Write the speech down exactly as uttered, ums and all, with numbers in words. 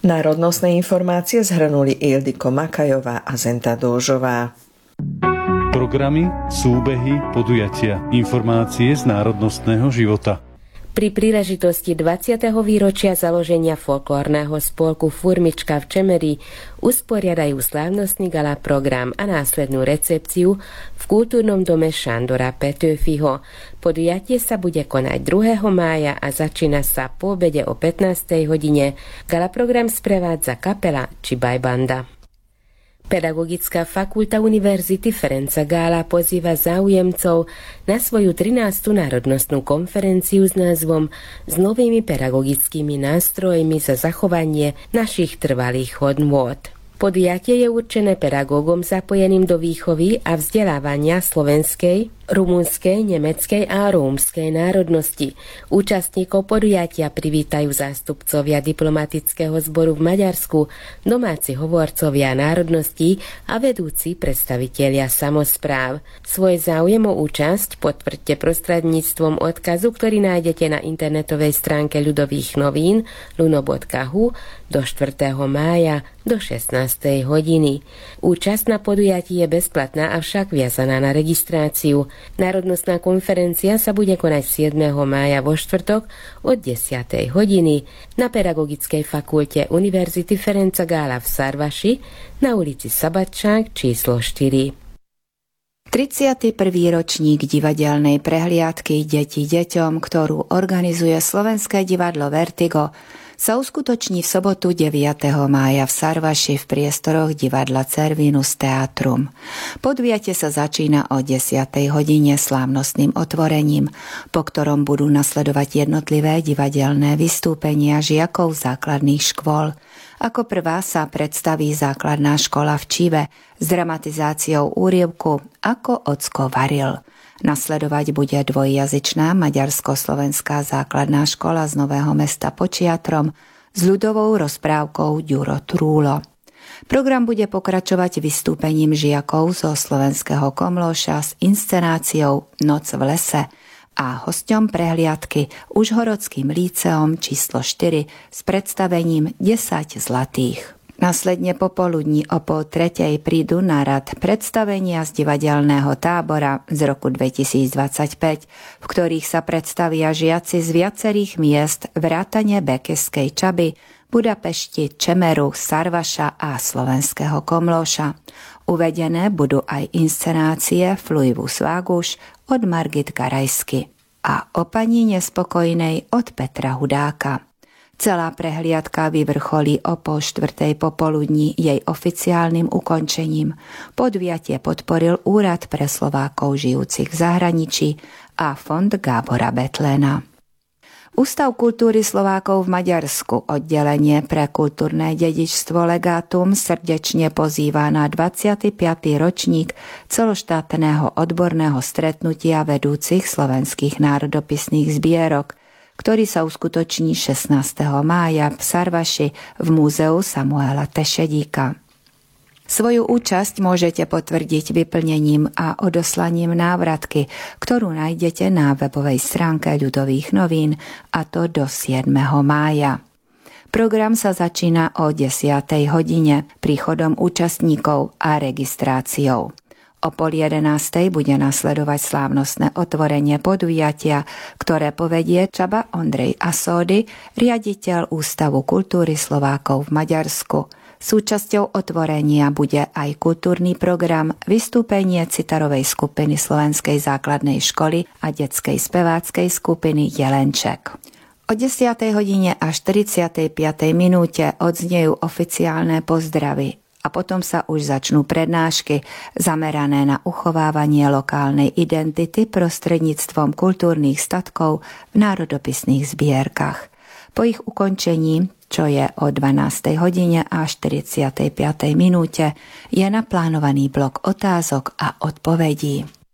Národnostné informácie zhrnuli Ildiko Makajová a Zenta Dóžová. Programy, súbehy, podujatia, informácie z národnostného života. Pri príležitosti dvadsiateho výročia založenia folklórneho spolku Furmička v Čemeri usporiadajú slávnostný gala program a následnú recepciu v kultúrnom dome Šandora Petőfiho. Podujatie sa bude konať druhého mája a začína sa po obede o pätnástej hodine. Gala program sprevádza kapela Čibaj banda. Pedagogická fakulta Univerzity Ferenca Gála pozýva záujemcov na svoju trinástu národnostnú konferenciu s názvom S novými pedagogickými nástrojmi za zachovanie našich trvalých hodnôt. Podujatie je určené pedagógom zapojeným do výchovy a vzdelávania slovenskej, rumunskej, nemeckej a rómskej národnosti. Účastníkov podujatia privítajú zástupcovia diplomatického zboru v Maďarsku, domáci hovorcovia národností a vedúci predstavitelia samospráv. Svoj záujem o účasť potvrďte prostredníctvom odkazu, ktorý nájdete na internetovej stránke Ľudových novín luno bodka hu do štvrtého mája do šestnástej hodiny. Účasť na podujatí je bezplatná, avšak viazaná na registráciu. Národnostná konferencia sa bude konať siedmeho mája vo štvrtok od desiatej hodiny na Pedagogickej fakulte Univerzity Ferenca Gála v Sarvaši na ulici Sabatčák číslo štyri. tridsiaty prvý ročník divadelnej prehliadky Deti deťom, ktorú organizuje Slovenské divadlo Vertigo, sa uskutoční v sobotu deviateho mája v Sarvaši v priestoroch divadla Cervinus Teatrum. Podujatie sa začína o desiatej hodine slávnostným otvorením, po ktorom budú nasledovať jednotlivé divadelné vystúpenia žiakov základných škôl. Ako prvá sa predstaví základná škola v Čive s dramatizáciou úryvku Ako ocko varil. Nasledovať bude dvojjazyčná maďarsko-slovenská základná škola z Nového Mesta pod Čiatrom s ľudovou rozprávkou Ďuro Trúlo. Program bude pokračovať vystúpením žiakov zo Slovenského Komlóša s inscenáciou Noc v lese a hosťom prehliadky Užhorodským líceom číslo štyri s predstavením desať zlatých. Nasledne popoludní o pol tretej prídu na rad predstavenia z divadelného tábora z roku dvetisícdvadsaťpäť, v ktorých sa predstavia žiaci z viacerých miest vrátane Bekeskej Čaby, Budapešti, Čemeru, Sarvaša a Slovenského Komlóša. Uvedené budú aj inscenácie Fluivus Vagus od Margit Garajsky a O pani nespokojnej od Petra Hudáka. Celá prehliadka vyvrcholí o pol štvrtej popoludní jej oficiálnym ukončením. Podujatie podporil Úrad pre Slovákov žijúcich v zahraničí a Fond Gábora Betléna. Ústav kultúry Slovákov v Maďarsku, oddelenie pre kultúrne dedičstvo Legátum, srdečne pozýva na dvadsiaty piaty ročník celoštátneho odborného stretnutia vedúcich slovenských národopisných zbierok, ktorý sa uskutoční šestnásteho mája v Sarvaši v múzeu Samuela Tešedíka. Svoju účasť môžete potvrdiť vyplnením a odoslaním návratky, ktorú nájdete na webovej stránke Ľudových novín, a to do siedmeho mája. Program sa začína o desiatej hodine príchodom účastníkov a registráciou. O pol jedenástej bude nasledovať slávnostné otvorenie podujatia, ktoré povedie Csaba Ondrej Asódy, riaditeľ Ústavu kultúry Slovákov v Maďarsku. Súčasťou otvorenia bude aj kultúrny program, vystúpenie citarovej skupiny Slovenskej základnej školy a detskej speváckej skupiny Jelenček. O desiatej hodine až štyridsiatej piatej minúte odznejú oficiálne pozdravy a potom sa už začnú prednášky zamerané na uchovávanie lokálnej identity prostredníctvom kultúrnych statkov v národopisných zbierkach. Po ich ukončení, čo je o dvanástej hodine a štyridsiatej piatej minúte, je naplánovaný blok otázok a odpovedí.